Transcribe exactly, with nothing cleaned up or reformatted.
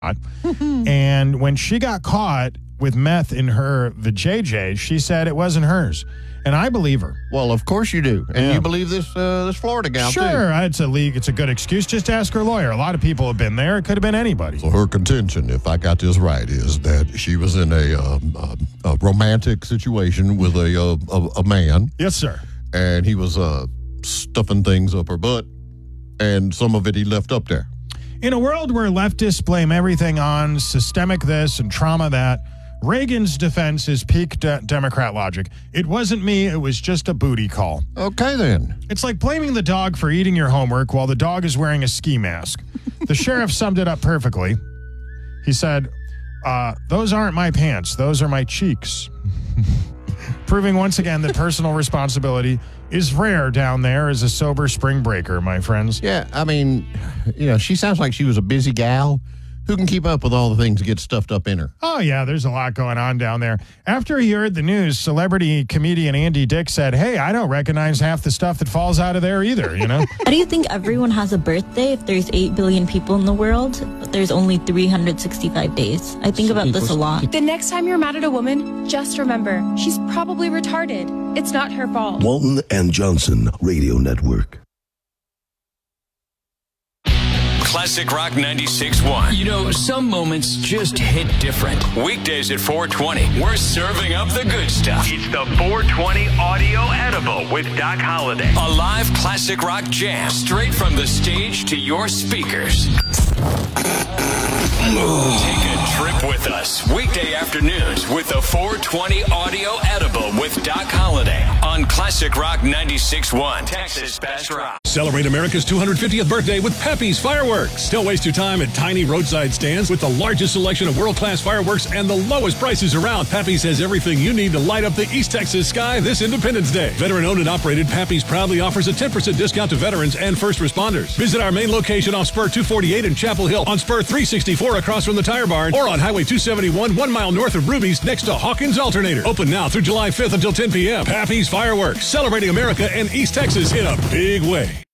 And when she got caught with meth in her vajayjay, she said it wasn't hers. And I believe her. Well, of course you do. And Yeah. you believe this uh, this Florida gal, too. Sure, it's a league. It's a good excuse. Just ask her lawyer. A lot of people have been there. It could have been anybody. So her contention, if I got this right, is that she was in a, um, um, a romantic situation with a, uh, a a man, Yes, sir. and he was uh, stuffing things up her butt, and some of it he left up there. In a world where leftists blame everything on systemic this and trauma that, Reagan's defense is peak de- Democrat logic. It wasn't me. It was just a booty call. Okay, then. It's like blaming the dog for eating your homework while the dog is wearing a ski mask. The sheriff summed it up perfectly. He said, uh, those aren't my pants. Those are my cheeks. Proving once again that personal responsibility is rare down there as a sober spring breaker, my friends. Yeah, I mean, you know, she sounds like she was a busy gal. Who can keep up with all the things that get stuffed up in her? Oh, yeah, there's a lot going on down there. After he heard the news, celebrity comedian Andy Dick said, hey, I don't recognize half the stuff that falls out of there either, you know? How do you think everyone has a birthday if there's eight billion people in the world, but there's only three hundred sixty-five days? I think about this a lot. The next time you're mad at a woman, just remember, she's probably retarded. It's not her fault. Walton and Johnson Radio Network. Classic Rock ninety-six point one. You know, some moments just hit different. Weekdays at four twenty, we're serving up the good stuff. It's the four twenty Audio Edible with Doc Holliday. A live classic rock jam straight from the stage to your speakers. Take a trip with us weekday afternoons with the four twenty Audio Edible with Doc Holliday on Classic Rock ninety-six point one, Texas Best Rock. Celebrate America's two hundred fiftieth birthday with Pappy's Fireworks. Don't waste your time at tiny roadside stands with the largest selection of world-class fireworks and the lowest prices around. Pappy's has everything you need to light up the East Texas sky this Independence Day. Veteran-owned and operated, Pappy's proudly offers a ten percent discount to veterans and first responders. Visit our main location off Spur two forty-eight in Chapel Hill, on Spur three sixty-four across from the Tire Barn, or on Highway two seventy-one, one mile north of Ruby's next to Hawkins Alternator. Open now through July fifth until ten p.m. Pappy's Fireworks, celebrating America and East Texas in a big way.